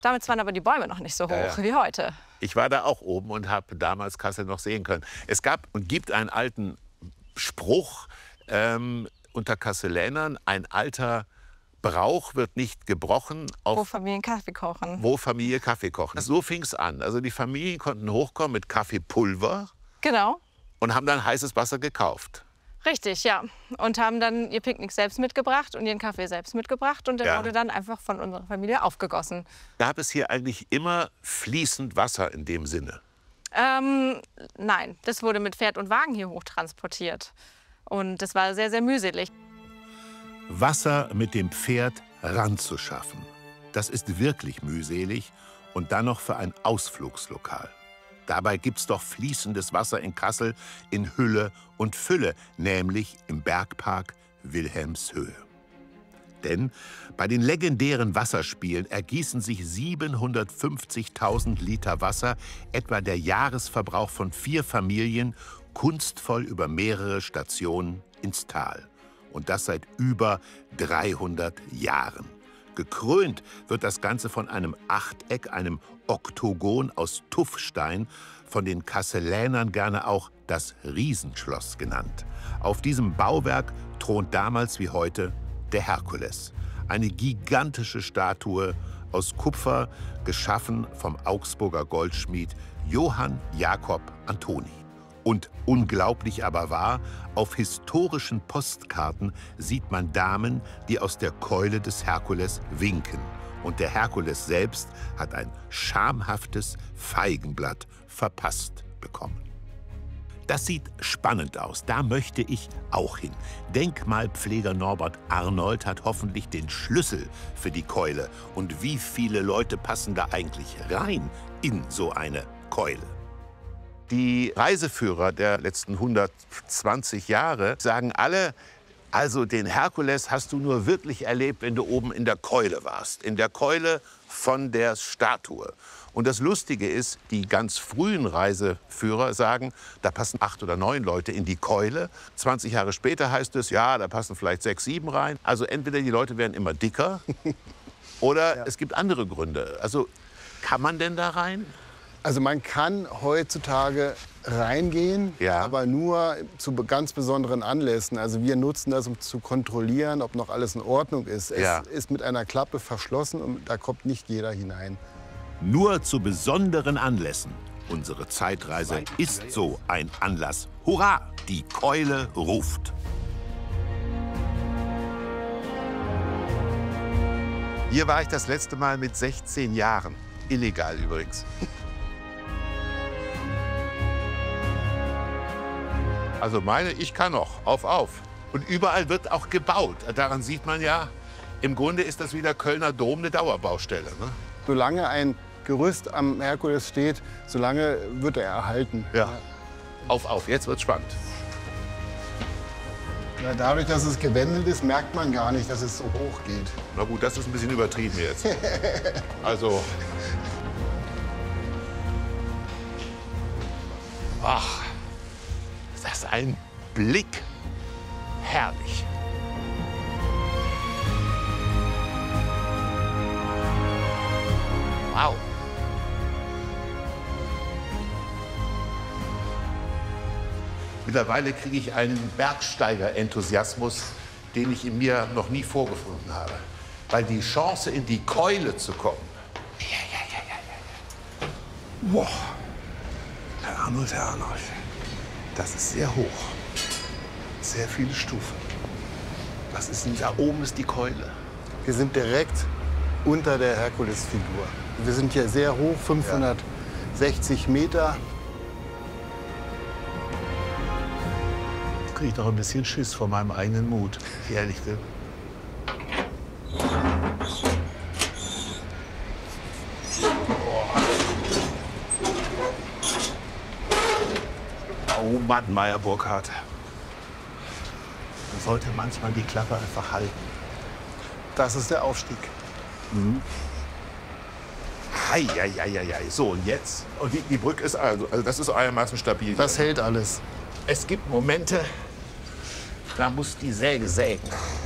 Damals waren aber die Bäume noch nicht so hoch wie heute. Ich war da auch oben und habe damals Kassel noch sehen können. Es gab und gibt einen alten Spruch unter Kasselänern, ein alter Brauch wird nicht gebrochen. Wo Familien Kaffee kochen. Wo Familie Kaffee kochen. So fing es an. Also die Familien konnten hochkommen mit Kaffeepulver. Genau. Und haben dann heißes Wasser gekauft. Richtig, ja. Und haben dann ihr Picknick selbst mitgebracht und ihren Kaffee selbst mitgebracht. Und der wurde dann einfach von unserer Familie aufgegossen. Gab es hier eigentlich immer fließend Wasser in dem Sinne? Nein, das wurde mit Pferd und Wagen hier hoch transportiert. Und das war sehr, sehr mühselig. Wasser mit dem Pferd ranzuschaffen, das ist wirklich mühselig und dann noch für ein Ausflugslokal. Dabei gibt's doch fließendes Wasser in Kassel in Hülle und Fülle, nämlich im Bergpark Wilhelmshöhe. Denn bei den legendären Wasserspielen ergießen sich 750.000 Liter Wasser, etwa der Jahresverbrauch von 4 Familien, kunstvoll über mehrere Stationen ins Tal. Und das seit über 300 Jahren. Gekrönt wird das Ganze von einem Achteck, einem Oktogon aus Tuffstein, von den Kasselänern gerne auch das Riesenschloss genannt. Auf diesem Bauwerk thront damals wie heute der Herkules. Eine gigantische Statue aus Kupfer, geschaffen vom Augsburger Goldschmied Johann Jakob Antoni. Und unglaublich aber wahr, auf historischen Postkarten sieht man Damen, die aus der Keule des Herkules winken. Und der Herkules selbst hat ein schamhaftes Feigenblatt verpasst bekommen. Das sieht spannend aus, da möchte ich auch hin. Denkmalpfleger Norbert Arnold hat hoffentlich den Schlüssel für die Keule. Und wie viele Leute passen da eigentlich rein in so eine Keule? Die Reiseführer der letzten 120 Jahre sagen alle, also den Herkules hast du nur wirklich erlebt, wenn du oben in der Keule warst. In der Keule von der Statue. Und das Lustige ist, die ganz frühen Reiseführer sagen, da passen 8 oder 9 Leute in die Keule. 20 Jahre später heißt es, ja, da passen vielleicht 6, 7 rein. Also entweder die Leute werden immer dicker oder es gibt andere Gründe. Also kann man denn da rein? Also man kann heutzutage reingehen, aber nur zu ganz besonderen Anlässen. Also wir nutzen das, um zu kontrollieren, ob noch alles in Ordnung ist. Es ist mit einer Klappe verschlossen und da kommt nicht jeder hinein. Nur zu besonderen Anlässen. Unsere Zeitreise ist so ein Anlass. Hurra, die Keule ruft. Hier war ich das letzte Mal mit 16 Jahren. Illegal übrigens. Also ich kann noch, auf. Und überall wird auch gebaut. Daran sieht man ja, im Grunde ist das wie der Kölner Dom eine Dauerbaustelle. Ne? Solange ein Gerüst am Herkules steht, solange wird er erhalten. Ja. Auf, jetzt wird's spannend. Ja, dadurch, dass es gewendelt ist, merkt man gar nicht, dass es so hoch geht. Na gut, das ist ein bisschen übertrieben jetzt. Also. Ach. Das ist ein Blick. Herrlich. Wow. Mittlerweile kriege ich einen Bergsteiger-Enthusiasmus, den ich in mir noch nie vorgefunden habe. Weil die Chance, in die Keule zu kommen. Wow. Herr Arnold. Das ist sehr hoch. Sehr viele Stufen. Was ist denn da oben ist die Keule? Wir sind direkt unter der Herkulesfigur. Wir sind hier sehr hoch, 560 Meter. Jetzt kriege ich doch ein bisschen Schiss vor meinem eigenen Mut. Ehrlich. Oh Mann, Meyer Burkhardt. Man sollte manchmal die Klappe einfach halten. Das ist der Aufstieg. Hei. So, und jetzt? Und die Brücke ist also das ist einigermaßen stabil. Das hält alles. Es gibt Momente, da muss die Säge sägen.